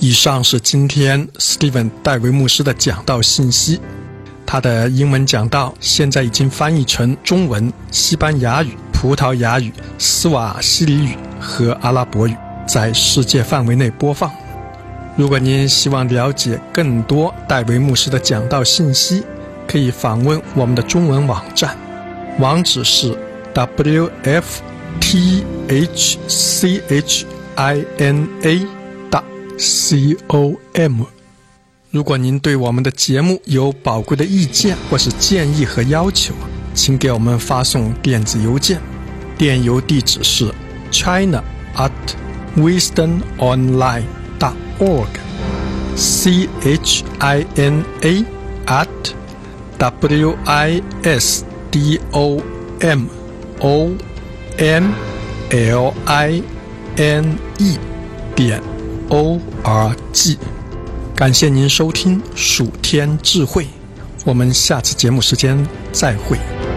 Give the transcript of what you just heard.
以上是今天 Steven 戴维牧师的讲道信息。他的英文讲道现在已经翻译成中文、西班牙语、葡萄牙语、斯瓦希里语和阿拉伯语，在世界范围内播放。如果您希望了解更多戴维牧师的讲道信息，可以访问我们的中文网站，网址是 wfthchina.com。如果您对我们的节目有宝贵的意见或是建议和要求，请给我们发送电子邮件，电邮地址是 china@wisdomonline.org china@wisdomonline.org。感谢您收听属天智慧，我们下次节目时间再会。